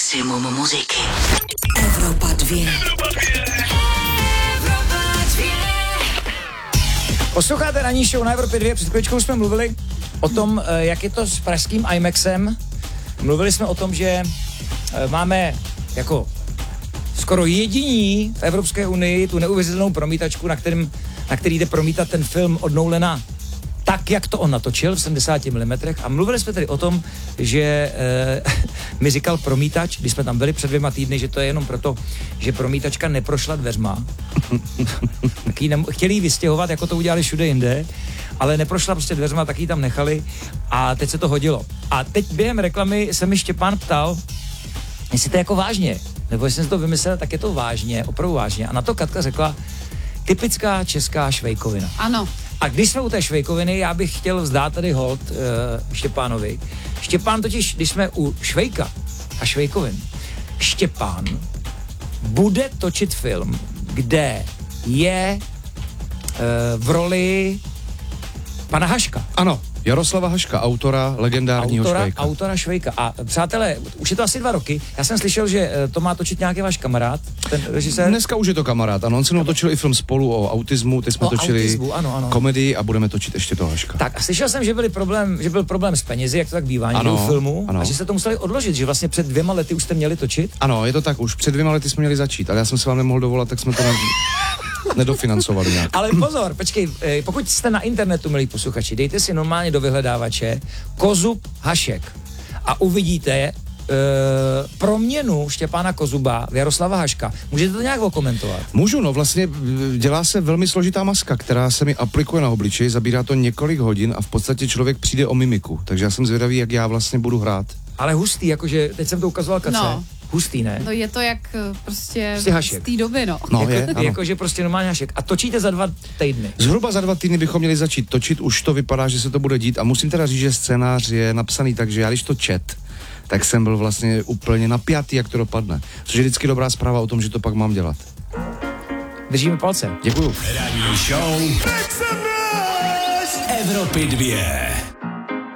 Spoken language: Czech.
Maximum muziky. Evropa 2. Posloucháte ranní show na Evropě 2. Před chvíličkou jsme mluvili o tom, jak je to s pražským IMAXem. Mluvili jsme o tom, že máme jako skoro jediní v Evropské unii tu neuvěřitelnou promítačku, na který jde promítat ten film od Nolana tak, jak to on natočil v 70 mm. A mluvili jsme tedy o tom, že mi říkal promítač, když jsme tam byli před 2 týdny, že to je jenom proto, že promítačka neprošla dveřma. Chtěli ji vystěhovat, jako to udělali všude jinde, ale neprošla prostě dveřma, tak ji tam nechali a teď se to hodilo. A teď během reklamy se mi Štěpán ptal, jestli to je jako vážně, nebo jestli jsem si to vymyslel, tak je to vážně, opravdu vážně. A na to Katka řekla, typická česká švejkovina. Ano. A když jsme u té švejkoviny, já bych chtěl vzdát tady hold Štěpánovi. Štěpán totiž, když jsme u švejka a švejkovin, Štěpán bude točit film, kde je v roli pana Haška. Ano, Jaroslava Haška, autora legendárního Švejka. Autora Švejka. A přátelé, už je to asi 2 roky. Já jsem slyšel, že to má točit nějaký váš kamarád, ten režisér. Dneska už je to kamarád, ano, on se mnou točil i film spolu o autismu, teď jsme točili ano. komedii a budeme točit ještě to Haška. Tak a slyšel jsem, že byl problém s penězi, jak to tak bývá někdo u filmu, a že se to museli odložit, že vlastně před 2 lety už jste měli točit. Ano, je to tak, už před 2 lety jsme měli začít, ale já jsem se vám nemohl dovolat, tak jsme to nedofinancovali nějak. Ale pozor, počkej, pokud jste na internetu, milí posluchači, dejte si normálně do vyhledávače Kozub Hašek a uvidíte proměnu Štěpána Kozuba v Jaroslava Haška. Můžete to nějak okomentovat? Můžu, no vlastně dělá se velmi složitá maska, která se mi aplikuje na obličej, zabírá to několik hodin a v podstatě člověk přijde o mimiku, takže já jsem zvědavý, jak já vlastně budu hrát. Ale hustý, jakože, teď jsem to ukazoval Kace. No. Hustý, ne? No je to jak prostě Hašek. z té doby, no. Jakože prostě normálně Hašek. A točíte za 2 týdny. Zhruba za 2 týdny bychom měli začít točit, už to vypadá, že se to bude dít a musím teda říct, že scénář je napsaný tak, že já když to tak jsem byl vlastně úplně napjatý, jak to dopadne. Což je vždycky dobrá zpráva o tom, že to pak mám dělat. Držíme palce. Děkuju. Ranní show Evropy 2.